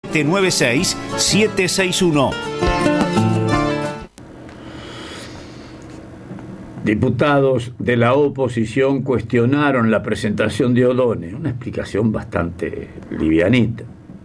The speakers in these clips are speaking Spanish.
796-761. Diputados de la oposición cuestionaron la presentación de O'Donnell, una explicación bastante livianita.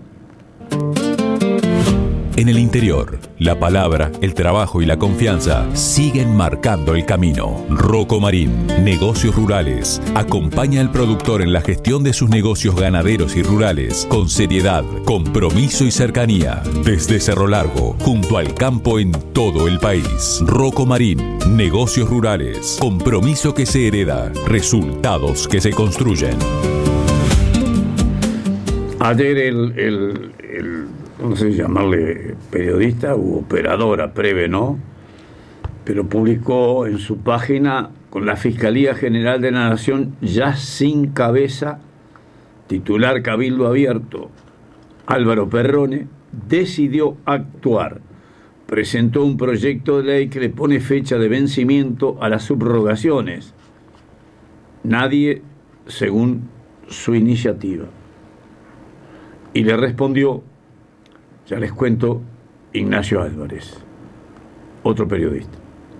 En el interior, la palabra, el trabajo y la confianza siguen marcando el camino. Rocco Marín, Negocios Rurales. Acompaña al productor en la gestión de sus negocios ganaderos y rurales con seriedad, compromiso y cercanía. Desde Cerro Largo, junto al campo en todo el país. Rocco Marín, Negocios Rurales. Compromiso que se hereda, resultados que se construyen. Ayer no sé si llamarle periodista u operadora, Preve, ¿no? Pero publicó en su página, con la Fiscalía General de la Nación ya sin cabeza, titular Cabildo Abierto, Álvaro Perrone, decidió actuar. Presentó un proyecto de ley que le pone fecha de vencimiento a las subrogaciones. Nadie según su iniciativa. Y le respondió, ya les cuento, Ignacio Álvarez, otro periodista.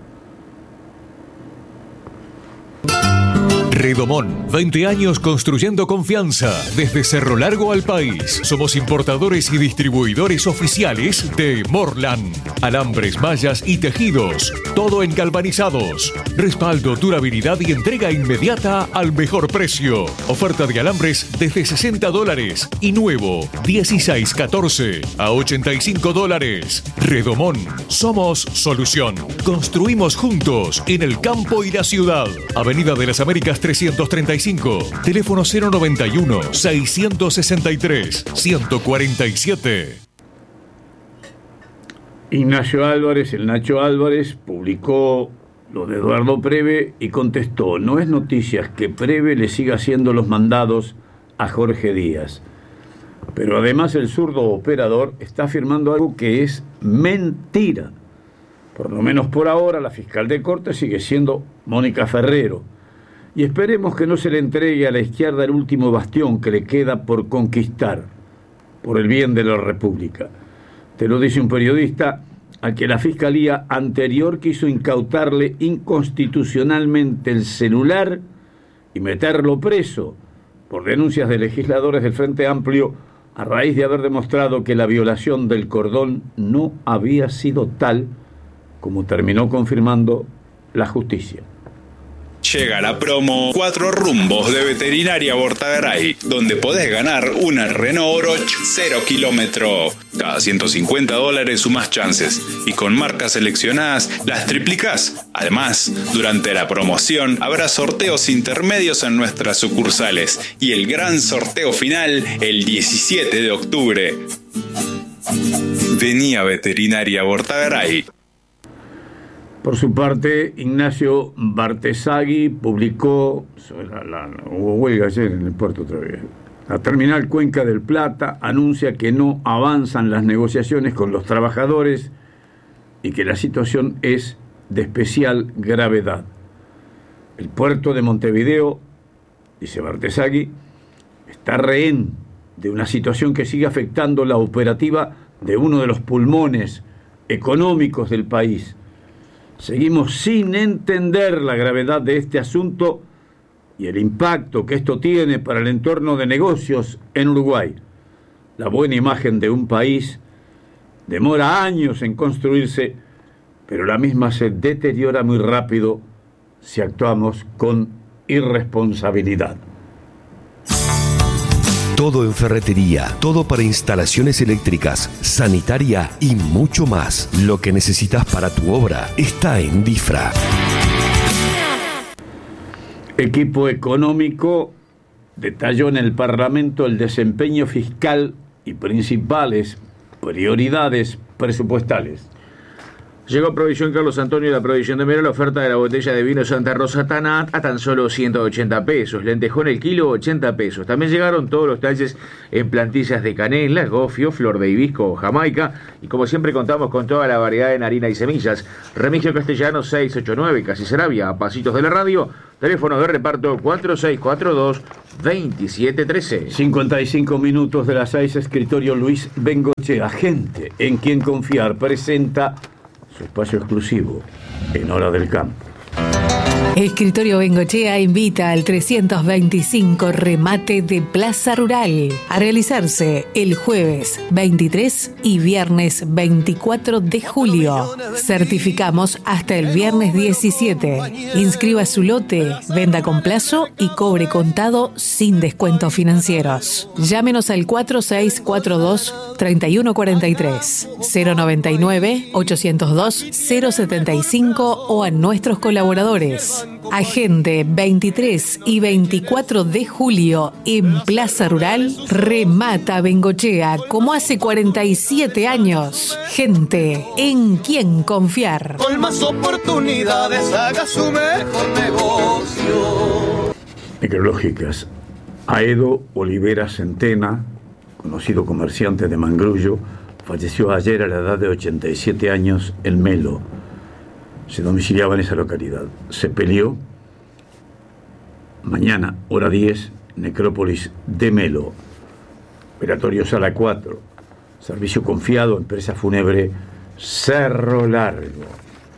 Redomón, 20 años construyendo confianza desde Cerro Largo al país. Somos importadores y distribuidores oficiales de Morlan. Alambres, mallas y tejidos, todo en galvanizados. Respaldo, durabilidad y entrega inmediata al mejor precio. Oferta de alambres desde $60 y nuevo 1614 a $85. Redomón, somos solución. Construimos juntos en el campo y la ciudad. Avenida de las Américas 335, teléfono 091-663-147. Ignacio Álvarez, el Nacho Álvarez, publicó lo de Eduardo Preve y contestó, no es noticia que Preve le siga haciendo los mandados a Jorge Díaz. Pero además el zurdo operador está afirmando algo que es mentira. Por lo menos por ahora la fiscal de corte sigue siendo Mónica Ferrero. Y esperemos que no se le entregue a la izquierda el último bastión que le queda por conquistar, por el bien de la República. Te lo dice un periodista al que la fiscalía anterior quiso incautarle inconstitucionalmente el celular y meterlo preso por denuncias de legisladores del Frente Amplio a raíz de haber demostrado que la violación del cordón no había sido tal como terminó confirmando la justicia. Llega la promo 4 rumbos de Veterinaria Bortagaray, donde podés ganar una Renault Oroch 0 kilómetro. Cada $150 sumás chances y con marcas seleccionadas las triplicás. Además, durante la promoción habrá sorteos intermedios en nuestras sucursales y el gran sorteo final el 17 de octubre. Vení a Veterinaria Bortagaray. Por su parte, Ignacio Bartesagui publicó, hubo huelga ayer en el puerto otra vez, la terminal Cuenca del Plata anuncia que no avanzan las negociaciones con los trabajadores y que la situación es de especial gravedad. El puerto de Montevideo, dice Bartesagui, está rehén de una situación que sigue afectando la operativa de uno de los pulmones económicos del país. Seguimos sin entender la gravedad de este asunto y el impacto que esto tiene para el entorno de negocios en Uruguay. La buena imagen de un país demora años en construirse, pero la misma se deteriora muy rápido si actuamos con irresponsabilidad. Todo en ferretería, todo para instalaciones eléctricas, sanitaria y mucho más. Lo que necesitas para tu obra está en Difra. Equipo económico detalló en el Parlamento el desempeño fiscal y principales prioridades presupuestales. Llegó Provisión Carlos Antonio y la Provisión de Melo, la oferta de la botella de vino Santa Rosa Tanat a tan solo 180 pesos. Lentejón el kilo, 80 pesos. También llegaron todos los talles en plantillas de canela, gofio, flor de hibisco o jamaica. Y como siempre contamos con toda la variedad en harina y semillas. Remigio Castellano 689, Casi Sarabia, a pasitos de la radio. Teléfono de reparto 4642-2713. 55 minutos de las 6, escritorio Luis Bengochea. Gente en quien confiar presenta su espacio exclusivo en Hora del Campo. Escritorio Bengochea invita al 325 remate de Plaza Rural a realizarse el jueves 23 y viernes 24 de julio. Certificamos hasta el viernes 17. Inscriba su lote, venda con plazo y cobre contado sin descuentos financieros. Llámenos al 4642-3143, 099-802-075 o a nuestros colaboradores. Agende 23 y 24 de julio en Plaza Rural. Remata Bengochea como hace 47 años. Gente en quien confiar. Con más oportunidades haga su mejor negocio. Micrológicas. Aedo Olivera Centena, conocido comerciante de Mangrullo, falleció ayer a la edad de 87 años en Melo. Se domiciliaba en esa localidad. Se peleó. Mañana, hora 10, necrópolis de Melo. Velatorio Sala 4. Servicio confiado, empresa fúnebre Cerro Largo.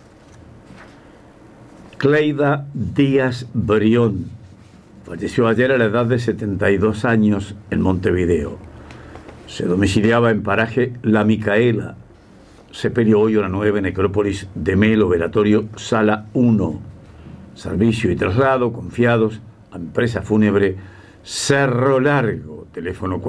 Cleida Díaz Brión falleció ayer a la edad de 72 años en Montevideo. Se domiciliaba en paraje La Micaela. Sepelio hoy hora 9, necrópolis de Melo, velatorio Sala 1. Servicio y traslado confiados a empresa fúnebre Cerro Largo. Teléfono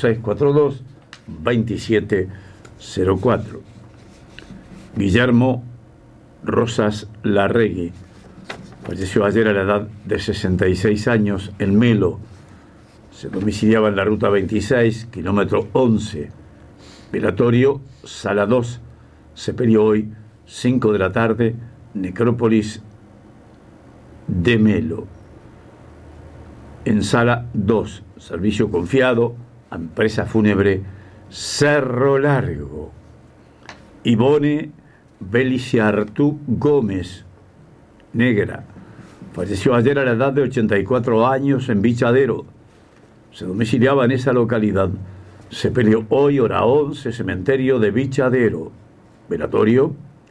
4642-2704. Guillermo Rosas Larregui falleció ayer a la edad de 66 años en Melo. Se domiciliaba en la ruta 26, kilómetro 11. Velatorio Sala 2. Sepelio hoy, 5 de la tarde, necrópolis de Melo. En Sala 2, servicio confiado a empresa fúnebre Cerro Largo. Ivone Beliciartú Gómez, negra, falleció ayer a la edad de 84 años en Bichadero. Se domiciliaba en esa localidad. Sepelio hoy, hora 11, cementerio de Bichadero. Velatorio,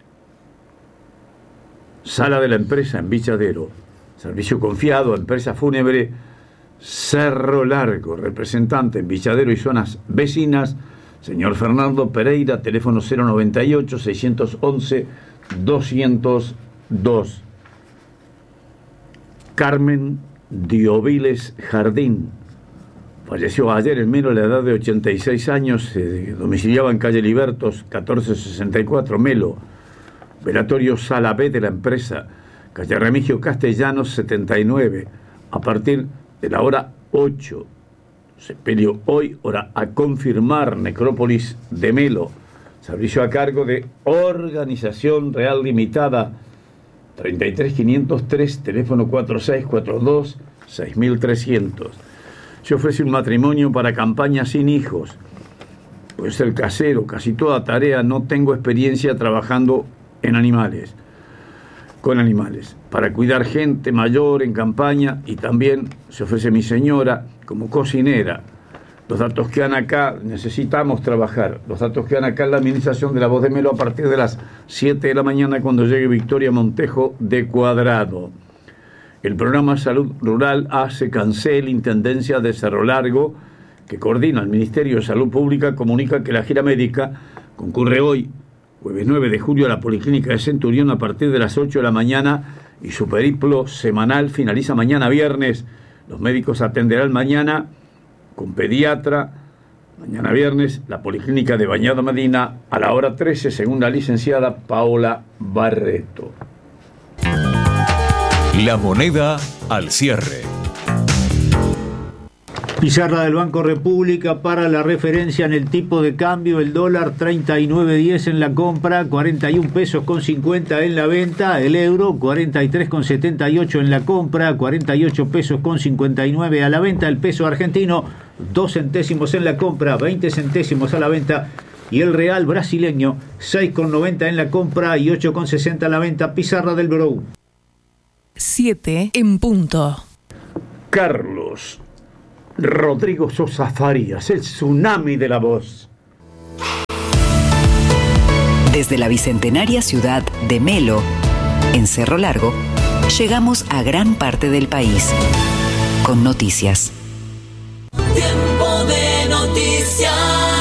sala de la empresa en Bichadero. Servicio confiado a empresa fúnebre Cerro Largo. Representante en Bichadero y zonas vecinas, señor Fernando Pereira, teléfono 098-611-202. Carmen Dioviles Jardín falleció ayer en Melo a la edad de 86 años, se domiciliaba en calle Libertos, 1464, Melo. Velatorio Sala B de la empresa, calle Remigio Castellanos, 79, a partir de la hora 8. Sepelio hoy, hora a confirmar, necrópolis de Melo. Servicio a cargo de Organización Real Limitada, 33503, teléfono 4642-6300. Se ofrece un matrimonio para campaña sin hijos. Puede ser casero, casi toda tarea. No tengo experiencia trabajando en animales, con animales. Para cuidar gente mayor en campaña, y también se ofrece mi señora como cocinera. Los datos que dan acá, necesitamos trabajar. Los datos que dan acá en la administración de La Voz de Melo a partir de las 7 de la mañana cuando llegue Victoria Montejo de Cuadrado. El programa Salud Rural hace Cancel, Intendencia de Cerro Largo, que coordina el Ministerio de Salud Pública, comunica que la gira médica concurre hoy, jueves 9 de julio, a la Policlínica de Centurión a partir de las 8 de la mañana y su periplo semanal finaliza mañana viernes. Los médicos atenderán mañana con pediatra, mañana viernes, la Policlínica de Bañado Medina a la hora 13, según la licenciada Paola Barreto. La moneda al cierre. Pizarra del Banco República para la referencia en el tipo de cambio, el dólar 39.10 en la compra, 41 pesos con 50 en la venta, el euro 43,78 en la compra, 48 pesos con 59 a la venta, el peso argentino 2 centésimos en la compra, 20 centésimos a la venta, y el real brasileño 6,90 en la compra y 8,60 a la venta. Pizarra del Brou. 7 en punto. Carlos Rodrigo Sosa Farías, el tsunami de la voz. Desde la bicentenaria ciudad de Melo, en Cerro Largo, llegamos a gran parte del país con noticias. Tiempo de noticias.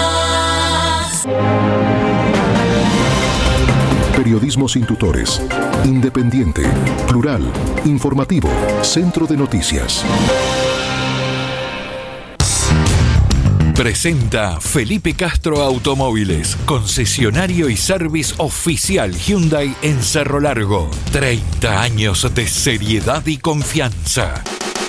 Periodismo sin tutores, independiente, plural, informativo, Centro de Noticias. Presenta Felipe Castro Automóviles, concesionario y service oficial Hyundai en Cerro Largo. 30 años de seriedad y confianza.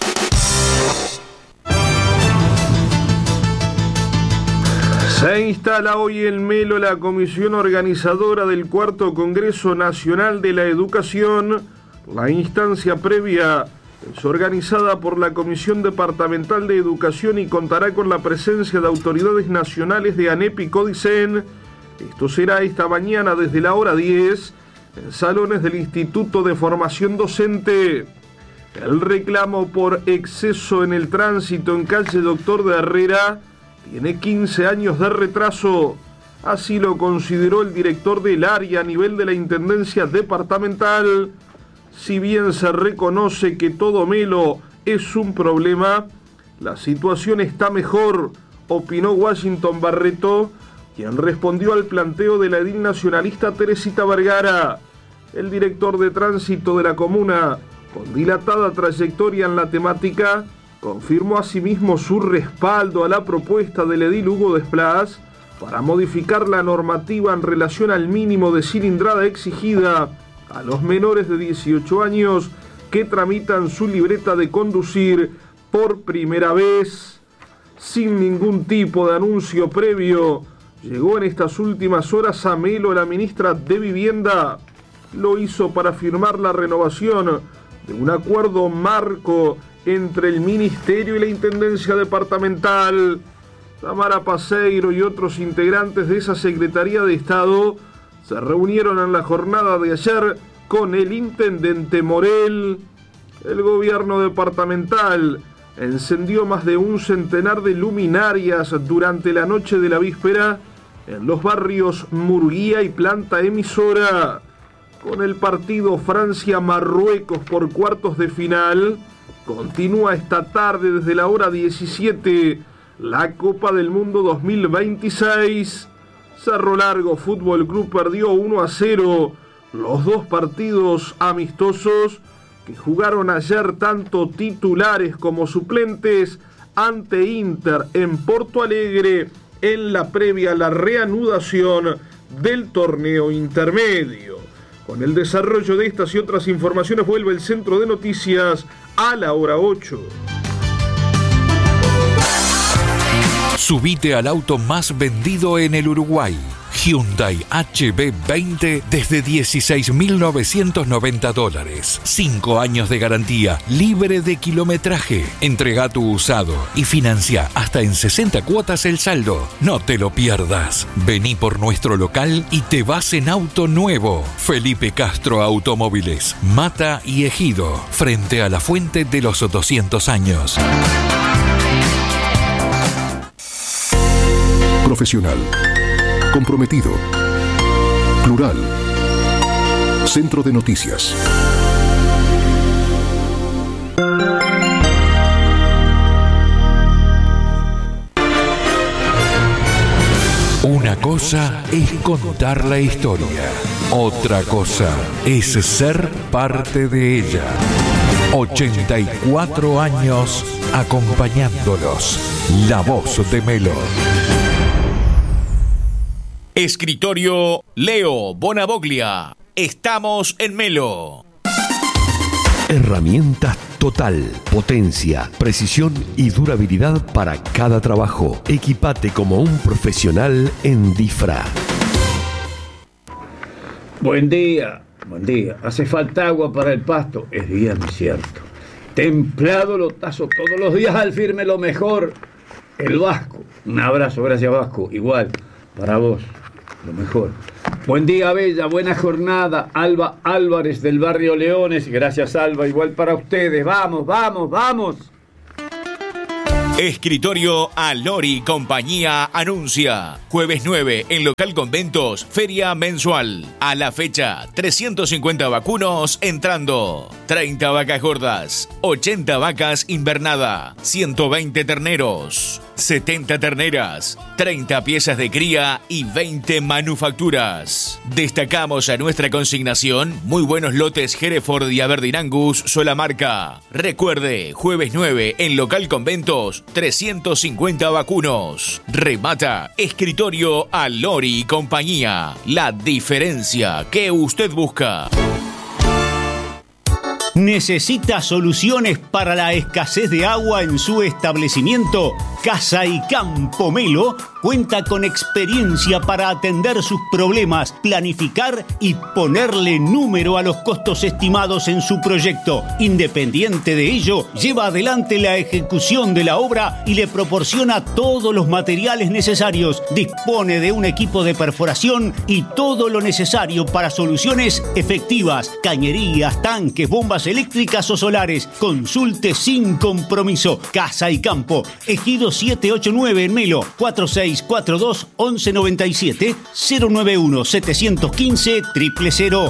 Se instala hoy en Melo la comisión organizadora del 4º Congreso Nacional de la Educación. La instancia previa es organizada por la Comisión Departamental de Educación y contará con la presencia de autoridades nacionales de ANEP y CODICEN. Esto será esta mañana desde la hora 10 en salones del Instituto de Formación Docente. El reclamo por exceso en el tránsito en calle Doctor de Herrera tiene 15 años de retraso. Así lo consideró el director del área a nivel de la Intendencia Departamental. Si bien se reconoce que todo Melo es un problema, la situación está mejor, opinó Washington Barreto, quien respondió al planteo de la edil nacionalista Teresita Vergara. El director de tránsito de la comuna, con dilatada trayectoria en la temática, confirmó asimismo su respaldo a la propuesta del edil Hugo Desplas para modificar la normativa en relación al mínimo de cilindrada exigida a los menores de 18 años que tramitan su libreta de conducir por primera vez. Sin ningún tipo de anuncio previo, llegó en estas últimas horas a Melo la ministra de Vivienda. Lo hizo para firmar la renovación de un acuerdo marco entre el Ministerio y la Intendencia Departamental. Tamara Paseiro y otros integrantes de esa Secretaría de Estado se reunieron en la jornada de ayer con el intendente Morel. El gobierno departamental encendió más de un centenar de luminarias durante la noche de la víspera en los barrios Murguía y Planta Emisora. Con el partido Francia-Marruecos por cuartos de final, continúa esta tarde desde la hora 17 la Copa del Mundo 2026. Cerro Largo Fútbol Club perdió 1-0 los dos partidos amistosos que jugaron ayer tanto titulares como suplentes ante Inter en Porto Alegre en la previa a la reanudación del torneo intermedio. Con el desarrollo de estas y otras informaciones vuelve el Centro de Noticias a la hora 8. Subite al auto más vendido en el Uruguay. Hyundai HB20 desde $16.990. 5 años de garantía, libre de kilometraje. Entrega tu usado y financia hasta en 60 cuotas el saldo. No te lo pierdas. Vení por nuestro local y te vas en auto nuevo. Felipe Castro Automóviles, Mata y Ejido, frente a la fuente de los 200 años. Profesional, comprometido, plural, Centro de Noticias. Una cosa es contar la historia, otra cosa es ser parte de ella. 84 años acompañándolos. La voz de Melo. Escritorio Leo Bonavoglia. Estamos en Melo. Herramientas Total, potencia, precisión y durabilidad para cada trabajo. Equipate como un profesional en Difra. Buen día, buen día. Hace falta agua para el pasto. Es bien cierto. Templado lo tazo todos los días al firme lo mejor. El Vasco. Un abrazo, gracias Vasco. Igual, para vos, lo mejor. Buen día, Bella, buena jornada. Alba Álvarez del barrio Leones. Gracias, Alba, igual para ustedes. Vamos, vamos, vamos. Escritorio Alori Compañía anuncia. Jueves 9 en Local Conventos, feria mensual. A la fecha, 350 vacunos entrando. 30 vacas gordas, 80 vacas invernada, 120 terneros, 70 terneras, 30 piezas de cría y 20 manufacturas. Destacamos a nuestra consignación muy buenos lotes Hereford y Aberdeen Angus sola marca. Recuerde, jueves 9 en Local Conventos, 350 vacunos. Remata Escritorio Alori Compañía. La diferencia que usted busca. ¿Necesita soluciones para la escasez de agua en su establecimiento? Casa y Campo Melo cuenta con experiencia para atender sus problemas, planificar y ponerle número a los costos estimados en su proyecto. Independiente de ello, lleva adelante la ejecución de la obra y le proporciona todos los materiales necesarios. Dispone de un equipo de perforación y todo lo necesario para soluciones efectivas, cañerías, tanques, bombas eléctricas o solares. Consulte sin compromiso. Casa y Campo, Ejido 789 en Melo, 4642-1197, 091-715-000.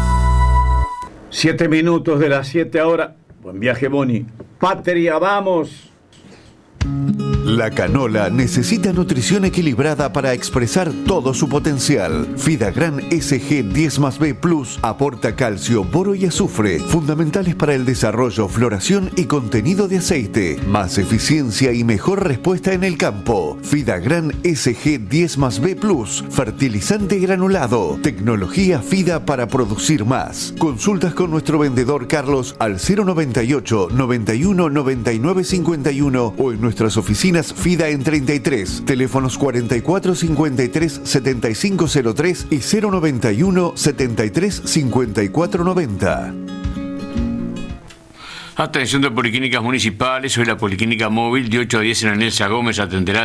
7 minutos de las 7 ahora. Buen viaje, Boni. Patria, vamos. La canola necesita nutrición equilibrada para expresar todo su potencial. Fidagran SG 10+B Plus aporta calcio, boro y azufre, fundamentales para el desarrollo, floración y contenido de aceite. Más eficiencia y mejor respuesta en el campo. Fidagran SG 10+B Plus, fertilizante granulado. Tecnología FIDA para producir más. Consultas con nuestro vendedor Carlos al 098 91 99 51 o en nuestras oficinas FIDA en 33, teléfonos 44 53 7503 y 091 73 54 90. Atención de Policlínicas Municipales, hoy la Policlínica Móvil de 8 a 10 en la Nelsa Gómez atenderá